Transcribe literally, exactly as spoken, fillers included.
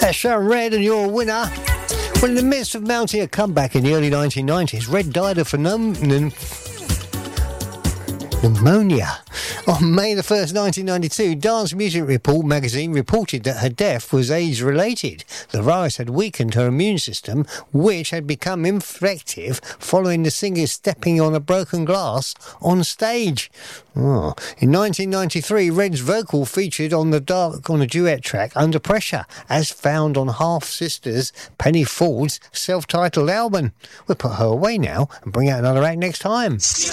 That's Sharon Red, and you're a winner. Well, in the midst of mounting a comeback in the early nineteen nineties, Red died of phenom- pneumonia. On May the first, nineteen ninety-two, Dance Music Report magazine reported that her death was age-related. The virus had weakened her immune system, which had become ineffective following the singer stepping on a broken glass on stage. Oh. In nineteen ninety-three, Red's vocal featured on the dark on a duet track, Under Pressure, as found on half sisters Penny Ford's self-titled album. We'll put her away now and bring out another act next time.